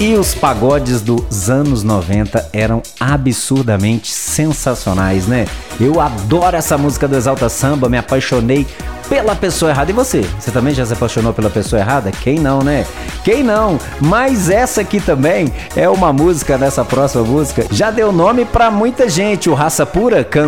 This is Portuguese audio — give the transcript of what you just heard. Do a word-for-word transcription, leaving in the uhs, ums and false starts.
E os pagodes dos anos noventa eram absurdamente sensacionais, né? Eu adoro essa música do Exalta Samba, me apaixonei pela pessoa errada. E você? Você também já se apaixonou pela pessoa errada? Quem não, né? Quem não? Mas essa aqui também é uma música, nessa próxima música, já deu nome pra muita gente. O Raça Pura canta